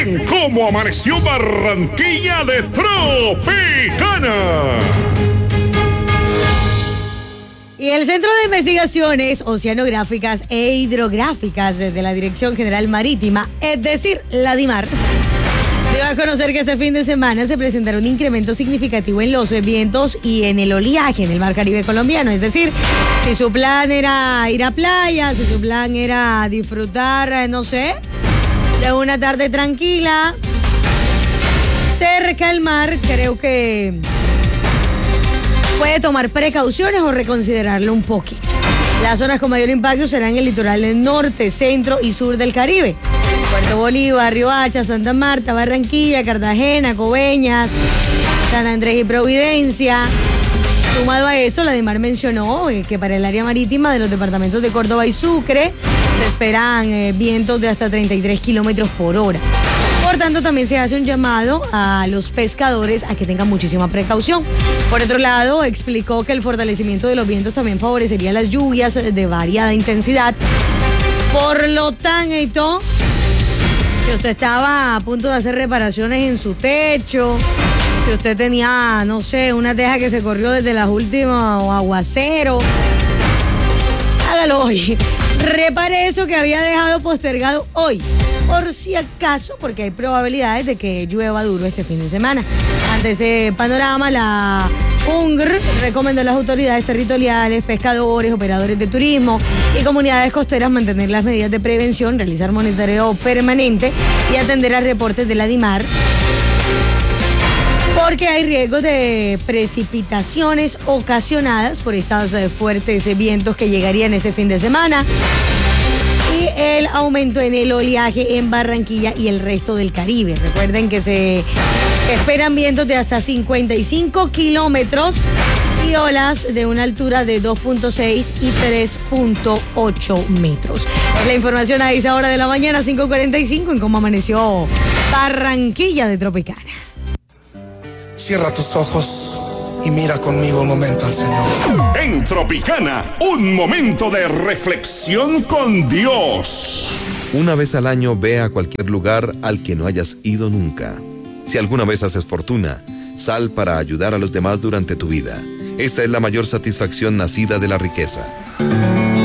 ¿Cómo amaneció Barranquilla de Tropicana? Y el Centro de Investigaciones Oceanográficas e Hidrográficas de la Dirección General Marítima, es decir, la DIMAR, dio a conocer que este fin de semana se presentará un incremento significativo en los vientos y en el oleaje en el Mar Caribe colombiano. Es decir, si su plan era ir a playa, si su plan era disfrutar, no sé, de una tarde tranquila cerca al mar, creo que puede tomar precauciones o reconsiderarlo un poquito. Las zonas con mayor impacto serán el litoral del norte, centro y sur del Caribe. Puerto Bolívar, Riohacha, Santa Marta, Barranquilla, Cartagena, Coveñas, San Andrés y Providencia. Sumado a esto, la DIMAR mencionó que para el área marítima de los departamentos de Córdoba y Sucre se esperan vientos de hasta 33 kilómetros por hora. Por tanto, también se hace un llamado a los pescadores a que tengan muchísima precaución. Por otro lado, explicó que el fortalecimiento de los vientos también favorecería las lluvias de variada intensidad. Por lo tanto, si usted estaba a punto de hacer reparaciones en su techo, si usted tenía, no sé, una teja que se corrió desde las últimas aguaceros, hágalo hoy. Repare eso que había dejado postergado hoy, por si acaso, porque hay probabilidades de que llueva duro este fin de semana. Ante ese panorama, la UNGR recomendó a las autoridades territoriales, pescadores, operadores de turismo y comunidades costeras mantener las medidas de prevención, realizar monitoreo permanente y atender a reportes de la DIMAR, porque hay riesgos de precipitaciones ocasionadas por estos fuertes vientos que llegarían este fin de semana y el aumento en el oleaje en Barranquilla y el resto del Caribe. Recuerden que se esperan vientos de hasta 55 kilómetros y olas de una altura de 2.6 y 3.8 metros. Es la información a esa hora de la mañana, 5:45, en cómo amaneció Barranquilla de Tropicana. Cierra tus ojos y mira conmigo un momento al Señor. En Tropicana, un momento de reflexión con Dios. Una vez al año ve a cualquier lugar al que no hayas ido nunca. Si alguna vez haces fortuna, sal para ayudar a los demás durante tu vida. Esta es la mayor satisfacción nacida de la riqueza.